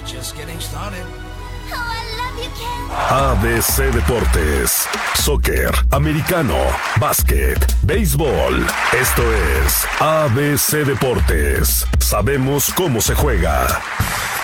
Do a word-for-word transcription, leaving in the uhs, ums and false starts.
just getting started. Oh, I love you, Ken. A B C Deportes, soccer, americano, básquet, béisbol. Esto es A B C Deportes. Sabemos cómo se juega.